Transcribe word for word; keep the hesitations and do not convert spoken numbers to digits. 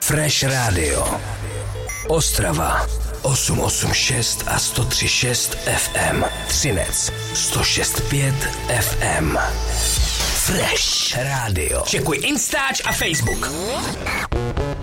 Fresh Radio. Ostrava osm osm šest a sto tři šest F M. Třinec sto šest pět F M. Fresh Radio. Čekuj Instač a Facebook.